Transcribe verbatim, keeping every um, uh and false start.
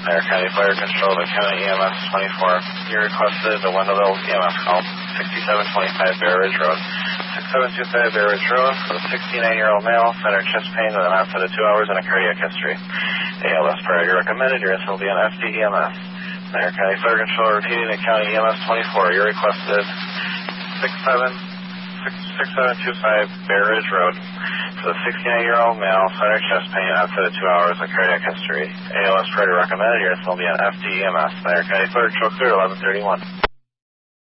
Center County Fire Control to County E M S twenty-four. You requested the Wendellville E M S call, sixty-seven twenty-five Bear Ridge Road. sixty-seven twenty-five Bear Ridge Road for the sixty-nine-year-old male, center chest pain with an onset of two hours and a cardiac history. A L S priority recommended. Your answer will be on F D E M S. Center County Fire Control repeating the County E M S twenty-four. You requested sixty-seven twenty-five Bear Ridge Road for the sixty-nine-year-old male, center chest pain, onset of two hours and cardiac history. A L S priority recommended. Your answer will be on F D E M S. Center County Fire Control clear eleven thirty-one.